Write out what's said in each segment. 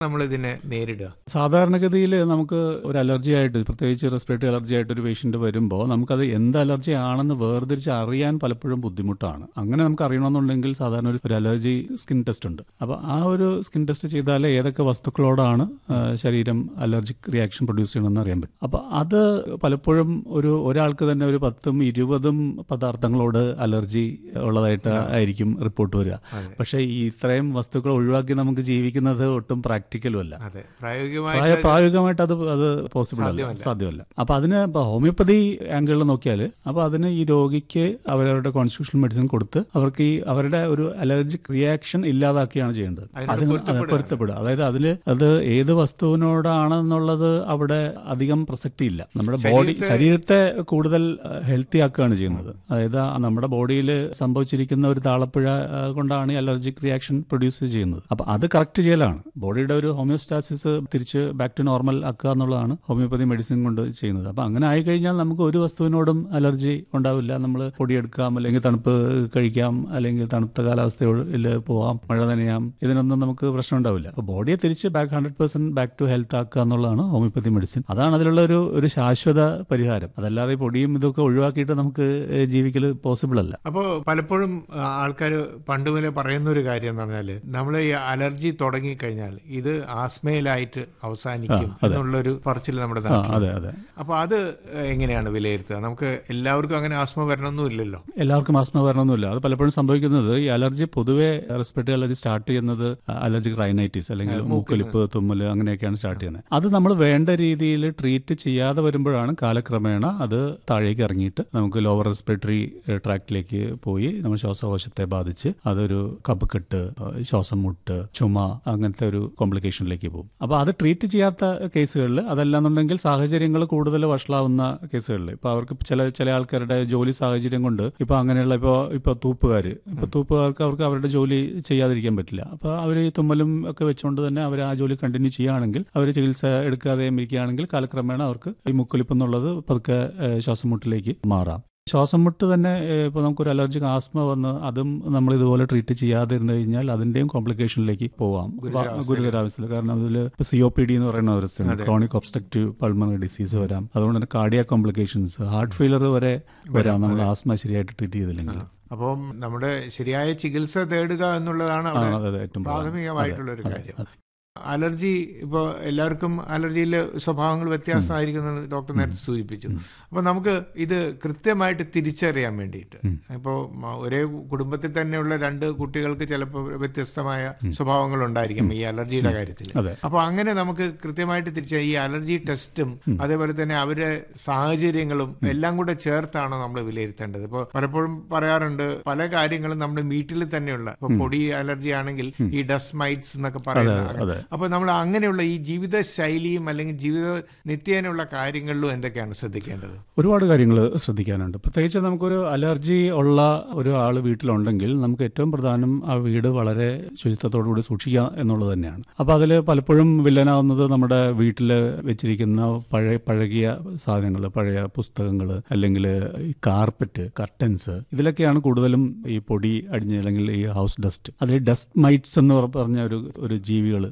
നമ്മളിതിനെ നേരിടുക? സാധാരണഗതിയിൽ നമുക്ക് ഒരു അലർജി ആയിട്ട്, പ്രത്യേകിച്ച് റെസ്പിറേറ്ററി അലർജി ആയിട്ട് ഒരു പേഷ്യന്റ് വരുമ്പോൾ നമുക്കത് എന്ത് അലർജി ആണെന്ന് വേർതിരിച്ച് അറിയാൻ പലപ്പോഴും ബുദ്ധിമുട്ടാണ്. അങ്ങനെ നമുക്ക് അറിയണമെന്നുണ്ടെങ്കിൽ സാധാരണ ഒരു അലർജി സ്കിൻ ടെസ്റ്റ് ഉണ്ട്. അപ്പോൾ ആ ഒരു സ്കിൻ ടെസ്റ്റ് ചെയ്താൽ ഏതൊക്കെ വസ്തുക്കളോടാണ് ശരീരം അലർജിക് റിയാക്ഷൻ പ്രൊഡ്യൂസ് ചെയ്യണമെന്ന് അറിയാൻ പറ്റും. അപ്പോൾ അത് പലപ്പോഴും ഒരാൾക്ക് തന്നെ ഒരു 10-20 പദാർത്ഥങ്ങളോട് അലർജി ഉള്ളതായിട്ട് ആയിരിക്കും റിപ്പോർട്ട് വരിക. പക്ഷേ ഈ ഇത്രയും വസ്തുക്കൾ ഒഴിവാക്കി നമുക്ക് ജീവിക്കുന്നത് ഒട്ടും പ്രാക്ടിക്കലും അല്ല. പ്രായോഗികമായിട്ട് അത് പോസിബിൾ അല്ല, സാധ്യമല്ല. അപ്പൊ അതിന് ഹോമിയോപ്പതി ആംഗിളിൽ നോക്കിയാൽ അപ്പൊ അതിന് ഈ രോഗിക്ക് അവരവരുടെ കോൺസ്റ്റിറ്റ്യൂഷണൽ മെഡിസിൻ കൊടുത്ത് അവർക്ക് ഈ അവരുടെ ഒരു അലർജിക് റിയാക്ഷൻ ഇല്ലാതാക്കിയാണ് ചെയ്യേണ്ടത്. അതിന് പൊരുത്തപ്പെടുക. അതായത് അത് ഏത് വസ്തുവിനോടാണെന്നുള്ളത് അവിടെ അധികം പ്രസക്തിയില്ല. നമ്മുടെ ബോഡി ശരീരത്തെ കൂടുതൽ ഹെൽത്തി ആക്കുകയാണ് ചെയ്യുന്നത്. അതായത് നമ്മുടെ ബോഡിയിൽ സംഭവിച്ചിരിക്കുന്ന ഒരു താളപ്പിഴ കൊണ്ടാണ് ഈ അലർജിക് റിയാക്ഷൻ പ്രൊഡ്യൂസ് ചെയ്യുന്നത്. അപ്പൊ അത് കറക്റ്റ് ചെയ്യലാണ്. ബോഡിയുടെ ഒരു ഹോമിയോസ്റ്റാസിസ് തിരിച്ച് ബാക്ക് ടു നോർമൽ ആക്കുക എന്നുള്ളതാണ് ഹോമിയോപ്പതി മെഡിസിൻ കൊണ്ട് ചെയ്യുന്നത്. അപ്പൊ അങ്ങനെ ആയിക്കഴിഞ്ഞാൽ നമുക്ക് ഒരു വസ്തുവിനോടും അലർജി ഉണ്ടാവില്ല. നമ്മൾ പൊടിയെടുക്കാം, അല്ലെങ്കിൽ തണുപ്പ് കഴിക്കാം, അല്ലെങ്കിൽ തണുത്ത കാലാവസ്ഥയിൽ പോവാം, മഴ നനയാം, ഇതിനൊന്നും നമുക്ക് പ്രശ്നം ഉണ്ടാവില്ല. അപ്പൊ ബോഡിയെ തിരിച്ച് 100% ബാക്ക് ടു ഹെൽത്ത് ആക്കുക എന്നുള്ളതാണ് ഹോമിയോപ്പതി മെഡിസിൻ. അതാണ് അതിലുള്ള ഒരു ശാശ്വത പരിഹാരം. അതല്ലാതെ പൊടിയും ഇതൊക്കെ ഒഴിവാക്കിയിട്ട് നമുക്ക് ജീവിക്കൽ പോസിബിൾ അല്ല. അപ്പോൾ പലപ്പോഴും ആൾക്കാർ പണ്ടുമുതലേ പറയുന്ന ഒരു കാര്യം എന്ന് പറഞ്ഞാൽ നമ്മൾ ഈ അലർജി തുടങ്ങിക്കഴിഞ്ഞാൽ ഇത് ആസ്മയിലായിട്ട് അവസാനിക്കും എന്നുള്ളൊരു പറച്ചിൽ നമ്മുടെ നാട്ടിൽ. അപ്പൊ അത് എങ്ങനെയാണ് വിലയിരുത്തുക? നമുക്ക് എല്ലാവർക്കും അങ്ങനെ ആസ്മ വരണമെന്നില്ലല്ലോ. എല്ലാവർക്കും ആസ്മ വരണമെന്നില്ല. അത് പലപ്പോഴും സംഭവിക്കുന്നത് ഈ അലർജി പൊതുവെ റെസ്പിറേറ്ററി അലർജി സ്റ്റാർട്ട് ചെയ്യുന്നത് അലർജിക് റൈനൈറ്റിസ് അല്ലെങ്കിൽ മൂക്കൊലിപ്പ്, തുമ്മല് അങ്ങനെയൊക്കെയാണ് സ്റ്റാർട്ട് ചെയ്യുന്നത്. അത് നമ്മൾ വേണ്ട രീതിയിൽ ട്രീറ്റ് ചെയ്യാതെ വരുമ്പോഴാണ് കാലക്രമേണ അത് താഴേക്ക് ഇറങ്ങിയിട്ട് നമുക്ക് ലോവർ റെസ്പിറേറ്ററി ട്രാക്റ്റിലേക്ക് പോയി നമ്മൾ ശ്വാസകോശത്തെ ബാധിച്ച് അതൊരു കഫക്കെട്ട്, ശ്വാസം മുട്ട്, ചുമ അങ്ങനത്തെ ഒരു കോംപ്ലിക്കേഷനിലേക്ക് പോകും. അപ്പൊ അത് ട്രീറ്റ് ചെയ്യാത്ത കേസുകളിൽ, അതല്ലാന്നുണ്ടെങ്കിൽ സാഹചര്യങ്ങൾ കൂടുതൽ വഷളാവുന്ന കേസുകളിൽ, ഇപ്പൊ അവർക്ക് ചില ആൾക്കാരുടെ ജോലി സാഹചര്യം കൊണ്ട് ഇപ്പൊ അങ്ങനെയുള്ള ഇപ്പൊ തൂപ്പുകാർക്ക് അവർക്ക് അവരുടെ ജോലി ചെയ്യാതിരിക്കാൻ പറ്റില്ല. അപ്പൊ അവർ ഈ തുമ്മലും ഒക്കെ വെച്ചുകൊണ്ട് തന്നെ അവർ ആ ജോലി കണ്ടിന്യൂ ചെയ്യുകയാണെങ്കിൽ, അവർ ചികിത്സ എടുക്കാതെ ഇരിക്കുകയാണെങ്കിൽ കാലക്രമേണ അവർക്ക് ഈ മുക്കൊലിപ്പ് എന്നുള്ളത് പതുക്കെ ശ്വാസം മുട്ടിലേക്ക് മാറാം. ശ്വാസം മുട്ട് തന്നെ ഇപ്പോൾ നമുക്കൊരു അലർജിക് ആസ്മ വന്ന് അതും നമ്മൾ ഇതുപോലെ ട്രീറ്റ് ചെയ്യാതെ ഇരുന്നു കഴിഞ്ഞാൽ അതിന്റെയും കോംപ്ലിക്കേഷനിലേക്ക് പോവാം, ഗുരുതരാവസ്ഥയിൽ. കാരണം അതിൽ COPD എന്ന് പറയുന്ന ഒരു ക്രോണിക് ഒബ്സ്ട്രക്റ്റീവ് പൾമണറി ഡിസീസ് വരാം. അതുകൊണ്ട് തന്നെ കാർഡിയാക് കോംപ്ലിക്കേഷൻസ്, ഹാർട്ട് ഫെയിലർ വരെ വരാം നമ്മൾ ആസ്മ ശരിയായിട്ട് ട്രീറ്റ് ചെയ്തില്ലെങ്കിൽ. അപ്പം നമ്മുടെ ശരിയായ ചികിത്സ തേടുക എന്നുള്ളതാണ് പ്രാഥമികമായിട്ടുള്ള ഒരു കാര്യം. അലർജി ഇപ്പോൾ എല്ലാവർക്കും അലർജിയിലെ സ്വഭാവങ്ങൾ വ്യത്യാസമായിരിക്കുമെന്ന് ഡോക്ടർ നേരത്തെ സൂചിപ്പിച്ചു. അപ്പോൾ നമുക്ക് ഇത് കൃത്യമായിട്ട് തിരിച്ചറിയാൻ വേണ്ടിയിട്ട്, ഇപ്പോൾ ഒരേ കുടുംബത്തിൽ തന്നെയുള്ള 2 കുട്ടികൾക്ക് ചിലപ്പോൾ വ്യത്യസ്തമായ സ്വഭാവങ്ങൾ ഉണ്ടായിരിക്കും ഈ അലർജിയുടെ കാര്യത്തിൽ. അപ്പോൾ അങ്ങനെ നമുക്ക് കൃത്യമായിട്ട് തിരിച്ചറിയാം. ഈ അലർജി ടെസ്റ്റും അതേപോലെ തന്നെ അവരുടെ സാഹചര്യങ്ങളും എല്ലാം കൂടെ ചേർത്താണ് നമ്മൾ വിലയിരുത്തേണ്ടത്. ഇപ്പോൾ പലപ്പോഴും പറയാറുണ്ട് പല കാര്യങ്ങളും നമ്മുടെ വീട്ടിൽ തന്നെയുള്ള, ഇപ്പോൾ പൊടി അലർജി ആണെങ്കിൽ ഈ ഡസ്റ്റ് മൈറ്റ്സ് എന്നൊക്കെ പറയുന്നത്. അപ്പോൾ നമ്മൾ അങ്ങനെയുള്ള ഈ ജീവിത ശൈലിയും അല്ലെങ്കിൽ ജീവിത നിത്യേനയുള്ള കാര്യങ്ങളിലും എന്തൊക്കെയാണ് ശ്രദ്ധിക്കേണ്ടത്? ഒരുപാട് കാര്യങ്ങൾ ശ്രദ്ധിക്കാനുണ്ട്. പ്രത്യേകിച്ച് നമുക്കൊരു അലർജി ഉള്ള ഒരാൾ വീട്ടിലുണ്ടെങ്കിൽ നമുക്ക് ഏറ്റവും പ്രധാനം ആ വീട് വളരെ ശുചിത്വത്തോടുകൂടി സൂക്ഷിക്കുക എന്നുള്ളത് തന്നെയാണ്. അപ്പോൾ അതിൽ പലപ്പോഴും വില്ലനാവുന്നത് നമ്മുടെ വീട്ടിൽ വെച്ചിരിക്കുന്ന പഴകിയ സാധനങ്ങൾ, പഴയ പുസ്തകങ്ങൾ, അല്ലെങ്കിൽ ഈ കാർപ്പറ്റ്, കർട്ടൻസ്, ഇതിലൊക്കെയാണ് കൂടുതലും ഈ പൊടി അടിഞ്ഞ്, അല്ലെങ്കിൽ ഈ ഹൗസ് ഡസ്റ്റ്, അതിൽ ഡസ്റ്റ് മൈറ്റ്സ് എന്ന് പറഞ്ഞ ഒരു ജീവികൾ,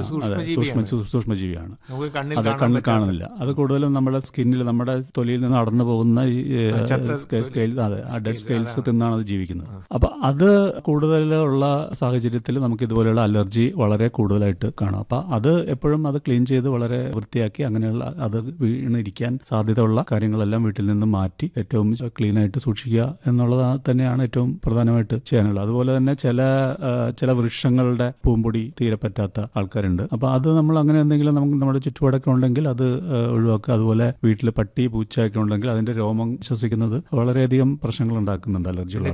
സൂക്ഷ്മജീവിയാണ്. അത് കണ്ണിൽ കാണുന്നില്ല. അത് കൂടുതലും നമ്മുടെ സ്കിന്നിൽ, നമ്മുടെ തൊലിയിൽ നിന്ന് അടന്നു പോകുന്ന ഡെഡ് സ്കെയിൽസ് തിന്നാണ് അത് ജീവിക്കുന്നത്. അപ്പൊ അത് കൂടുതലുള്ള സാഹചര്യത്തിൽ നമുക്ക് ഇതുപോലെയുള്ള അലർജി വളരെ കൂടുതലായിട്ട് കാണാം. അപ്പൊ അത് എപ്പോഴും അത് ക്ലീൻ ചെയ്ത് വളരെ വൃത്തിയാക്കി അങ്ങനെയുള്ള അത് വീണിരിക്കാൻ സാധ്യതയുള്ള കാര്യങ്ങളെല്ലാം വീട്ടിൽ നിന്ന് മാറ്റി ഏറ്റവും ക്ലീൻ ആയിട്ട് സൂക്ഷിക്കുക എന്നുള്ളത് തന്നെയാണ് ഏറ്റവും പ്രധാനമായിട്ട് ചെയ്യാനുള്ളത്. അതുപോലെ തന്നെ ചില വൃക്ഷങ്ങളുടെ പൂമ്പൊടി തീരെ പറ്റാത്ത ആൾക്കാരുണ്ട്. അപ്പൊ അത് നമ്മൾ അങ്ങനെ എന്തെങ്കിലും നമുക്ക് നമ്മുടെ ചുറ്റുപാടൊക്കെ ഉണ്ടെങ്കിൽ അത് ഒഴിവാക്കുക. അതുപോലെ വീട്ടിൽ പട്ടി, പൂച്ചയൊക്കെ ഉണ്ടെങ്കിൽ അതിന്റെ രോമം ശ്വസിക്കുന്നത് വളരെയധികം പ്രശ്നങ്ങൾ ഉണ്ടാക്കുന്നുണ്ട് അലർജിയുള്ള.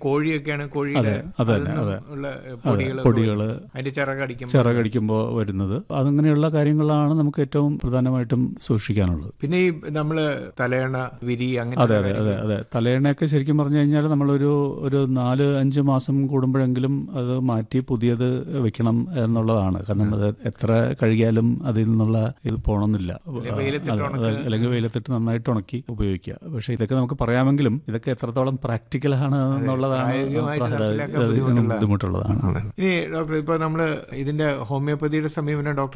പൊടികള് ചിറകടിക്കുമ്പോൾ വരുന്നത്, അതങ്ങനെയുള്ള കാര്യങ്ങളാണ് നമുക്ക് ഏറ്റവും പ്രധാനമായിട്ടും സൂക്ഷിക്കാനുള്ളത്. പിന്നെ ഈ നമ്മള് തലയണ, വിരി, അതെ തലയണയൊക്കെ ശരിക്കും പറഞ്ഞു കഴിഞ്ഞാൽ നമ്മളൊരു 4-5 മാസം കൂടുമ്പോഴെങ്കിലും അത് മാറ്റി പുതിയത് വെക്കണം എന്നുള്ളതാണ്. കാരണം നമ്മൾ എത്ര കഴുകിയാലും അതിൽ നിന്നുള്ള ഇത് പോകണമെന്നില്ല. അല്ലെങ്കിൽ വെയിലത്തിട്ട് നന്നായിട്ട് ഉണക്കി ഉപയോഗിക്കുക. പക്ഷെ ഇതൊക്കെ നമുക്ക് പറയാമെങ്കിലും ഇതൊക്കെ എത്രത്തോളം പ്രാക്ടിക്കലാണ് എന്നുള്ളതാണ് ബുദ്ധിമുട്ടുള്ളതാണ്. ഇനി ഡോക്ടർ, ഇപ്പൊ നമ്മള് ഇതിന്റെ ഹോമിയോപ്പതിയുടെ സമീപനം ഡോക്ടർ